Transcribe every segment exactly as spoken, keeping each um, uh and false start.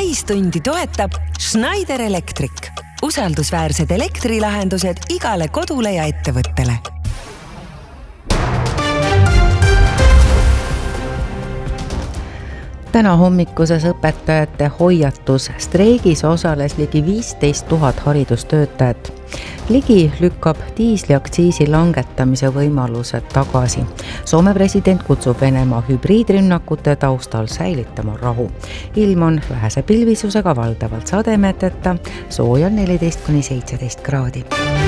täistundi toetab Schneider Electric. Usaldusväärsed elektrilahendused igale kodule ja ettevõttele. Täna hommikuses õpetajate hoiatus streigis osales ligi viisteist tuhat haridustöötajat. Ligi lükkab diisliaktsiisi langetamise võimalused tagasi. Soome president kutsub Venemaa hübriidrünnakute taustal säilitama rahu. Ilm on vähese pilvisusega valdavalt sademeteta, sooja neliteist kuni seitseteist kraadi.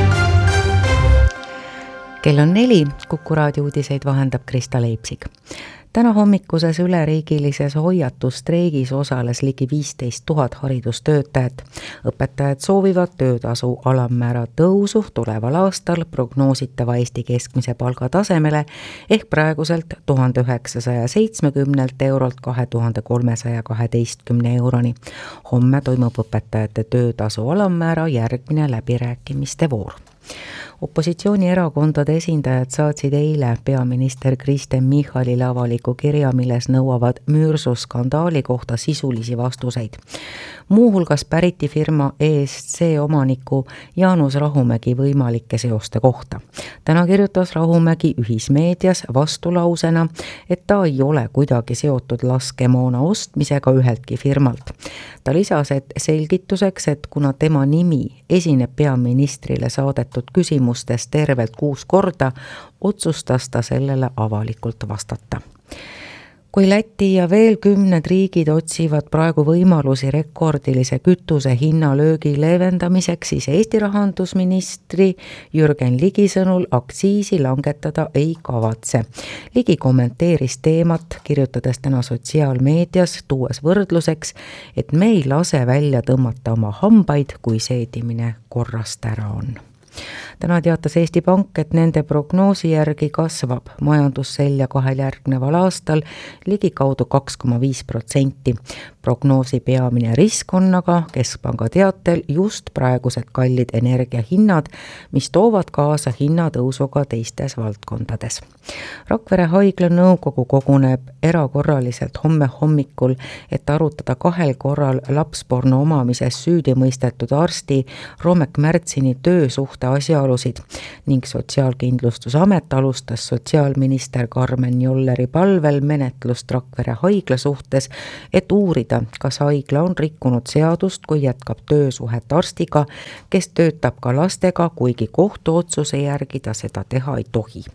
Kell on neli, Kuku raadio uudiseid vahendab Krista Leipsig. Täna hommikuses üleriigilises hoiatusstreigis osales ligi viisteist tuhat haridustöötajat. Õpetajad soovivad töötasu alammäära tõusu tuleval aastal prognoositava Eesti keskmise palga tasemele ehk praeguselt tuhat üheksasaja seitsmekümnelt eurolt kahe tuhande kolmesaja kaheteistkümne euroni. Homme toimub õpetajate töötasu alammäära järgmine läbirääkimiste voor. Opositsioonierakondade esindajad saatsid eile peaminister Kristen Michalile avaliku kirja, milles nõuavad müürsuskandaali kohta sisulisi vastuseid. Muuhulgas päriti firma E S C omaniku Jaanus Rahumägi võimalike seoste kohta. Täna kirjutas Rahumägi ühismeedias vastulausena, et ta ei ole kuidagi seotud laskemoona ostmisega üheltki firmalt. Ta lisas, et selgituseks, et kuna tema nimi esineb peaministrile saadetud küsimustes tervelt kuus korda, otsustas ta sellele avalikult vastata. Kui Läti ja veel kümned riigid otsivad praegu võimalusi rekordilise kütuse hinnalöögi leevendamiseks, siis Eesti rahandusministri Jürgen Ligi sõnul aktsiisi langetada ei kavatse. Ligi kommenteeris teemat, kirjutades täna sotsiaalmeedias, tuues võrdluseks, et me ei lase välja tõmmata oma hambaid, kui seedimine korrast ära on. Täna teatas Eesti Pank, et nende prognoosi järgi kasvab majandusselja kahel järgneval aastal ligi kaudu kaks koma viis protsenti. Prognoosi peamine risk on aga Keskpanga teatel just praegused kallid energiahinnad, mis toovad kaasa hinnatõusuga teistes valdkondades. Rakvere haigla nõukogu koguneb erakorraliselt homme hommikul, et arutada kahel korral lapsporno omamises süüdi mõistetud arsti Romek Märtsini töösuhte asjaolusid ning Sotsiaalkindlustusamet alustas sotsiaalminister Karmen Jolleri palvel menetlust Rakvere haigla suhtes, et uurida, kas haigla on rikkunud seadust, kui jätkab töösuhet arstiga, kes töötab ka lastega, kuigi kohtuotsuse järgi ta seda teha ei tohi.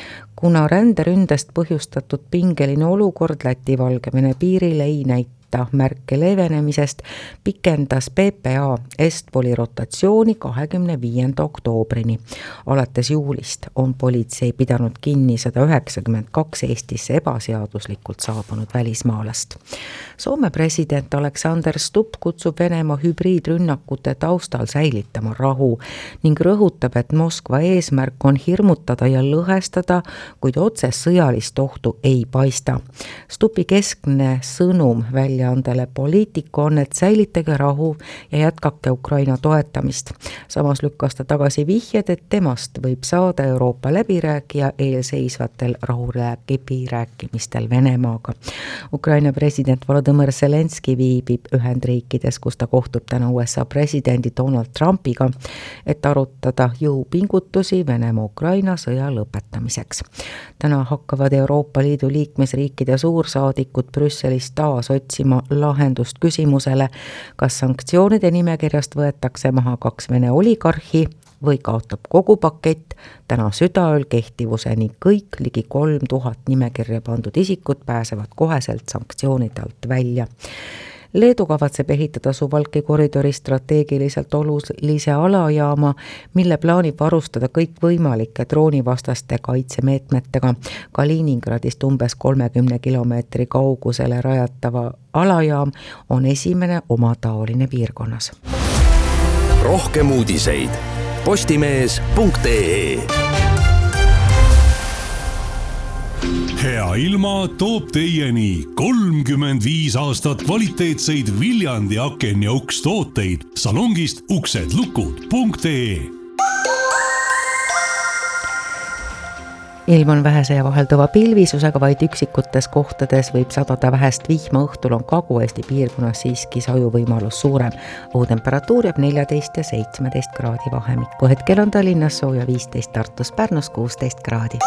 Kuna ränderündest põhjustatud pingeline olukord Läti-Valgevene piiril ei näita märke leevenemisest, pikendas P P A Estpoli rotatsiooni kahekümne viienda oktoobrini. Alates juulist on politsei pidanud kinni sada üheksakümmend kaks Eestisse ebaseaduslikult saabunud välismaalast. Soome president Alexander Stubb kutsub Venemaa hübriidrünnakute taustal säilitama rahu ning rõhutab, et Moskva eesmärk on hirmutada ja lõhestada, kuid otses sõjalist ohtu ei paista. Stubbi keskne sõnum välja andele poliitiku on, et säilitage rahu ja jätkake Ukraina toetamist. Samas lükkas ta tagasi vihjed, et temast võib saada Euroopa läbirääkija eelseisvatel rahurääkimistel Venemaaga. Ukraina president Volodõmõr Zelenski viibib Ühendriikides, kus ta kohtub täna U S A presidendi Donald Trumpiga, et arutada jõupingutusi Venemaa-Ukraina sõja lõpetamiseks. Täna hakkavad Euroopa Liidu liikmesriikide suursaadikud Brüsselis taas otsima lahendust küsimusele, kas sanktsioonide nimekirjast võetakse maha kaks Vene oligarhi või kaotab kogu pakett täna südaööl kehtivuse ning kõik ligi kolm tuhat nimekirja pandud isikud pääsevad koheselt sanktsioonide alt välja. Leedu kavatseb ehitada Suwałki koridori strateegiliselt olulise alajaama, mille plaanib varustada kõik võimalike droonivastaste kaitsemeetmetega. Kaliningradist umbes kolmekümne kilomeetri kaugusele rajatava alajaam on esimene omataoline piirkonnas. Rohkem uudiseid postimees punkt ee. Hea ilma toob teieni kolmkümmend viis aastat kvaliteetseid Viljandi aken ja uks tooteid salongist uksedlukud punkt ee. ilm on vähese ja vahelduva pilvisusega, vaid üksikutes kohtades võib sadada vähest vihma, õhtul on Kagu-Eesti piirkonnas siiski sajuvõimalus suurem. Õhutemperatuur jääb neljateist ja seitsmeteist kraadi vahemikku. Hetkel on Tallinnas sooja viisteist, Tartus, Pärnus kuusteist kraadi.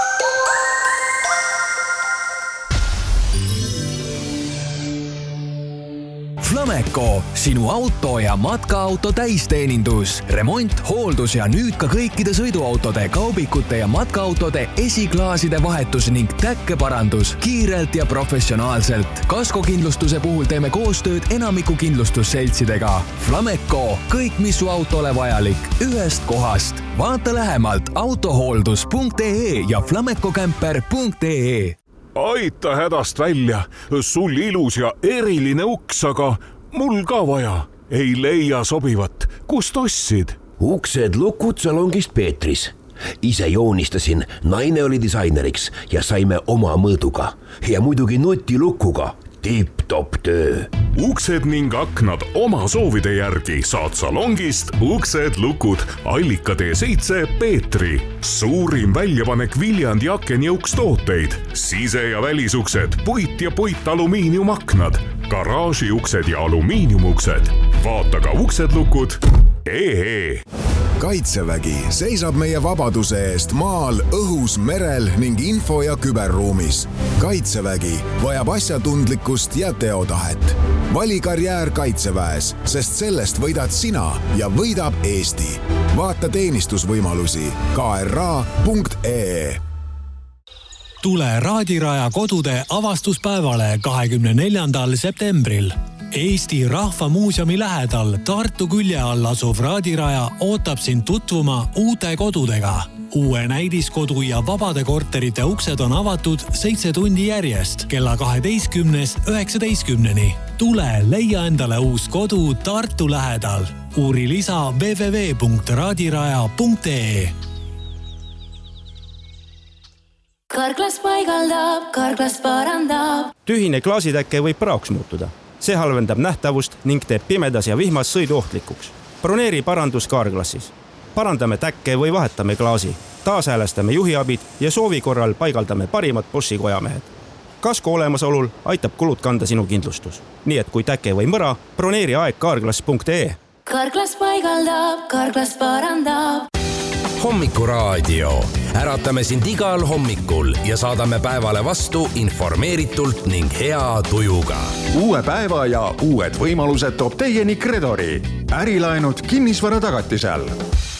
Flameco, sinu auto ja matkaauto täisteenindus, remont, hooldus ja nüüd ka kõikide sõiduautode, kaubikute ja matkaautode esiklaaside vahetus ning täkkeparandus kiirelt ja professionaalselt. Kaskokindlustuse puhul teeme koostööd enamiku kindlustusseltsidega. Flameco, kõik mis su autole vajalik, ühest kohast. Vaata lähemalt autohooldus punkt ee ja flamecocamper punkt ee. Aita hädast välja, sul ilus ja eriline uks, aga mul ka vaja. Ei leia sobivat. Kust ostsid? Uksed lukud salongist Peetris. Ise joonistasin, naine oli disaineriks ja saime oma mõõduga. Ja muidugi nutilukuga. Tipp-top töö. Uksed ning aknad oma soovide järgi saad salongist Uksed lukud Allika tee seitse Peetri. Suurim väljapanek Viljandi aken ja ukstooteid. Sise- ja välisuksed, puit ja puitalumiiniumaknad, garaažiuksed ja alumiiniumuksed. Vaata ka Uksed lukud ee. Kaitsevägi seisab meie vabaduse eest maal, õhus, merel ning info- ja küberruumis. Kaitsevägi vajab asjatundlikkust ja teotahet. Vali karjäär Kaitseväes, sest sellest võidad sina ja võidab Eesti. Vaata teenistusvõimalusi k r a punkt ee. Tule Raadiraja kodude avastuspäevale kahekümne neljandal septembril. Eesti Rahvamuuseumi lähedal Tartu külje all asuv Raadiraja ootab sind tutvuma uute kodudega. Uue näidiskodu ja vabade korterite uksed on avatud seitse tundi järjest kella kaheteistkümnest üheksateistkümneni. Tule leia endale uus kodu Tartu lähedal. Uuri lisa w w w punkt raadiraja punkt ee. Karklas paigaldab, karklas parandab. Tühine klaasitäkke võib praoks muutuda. See halvendab nähtavust ning teeb pimedas ja vihmas sõidu ohtlikuks. Broneeri parandus Carglassis. Parandame täkke või vahetame klaasi. Taashäälestame juhiabid ja soovi korral paigaldame parimad Boschi kojamehed. Kasko olemasolul aitab kulud kanda sinu kindlustus. Nii et kui täke või mõra, broneeri aeg carglass punkt ee. Karklas paigaldab, karklas parandab. Hommikuraadio. Äratame sind igal hommikul ja saadame päevale vastu informeeritult ning hea tujuga. Uue päeva ja uued võimalused toob teieni Credori. Ärilaenud kinnisvara tagatisel.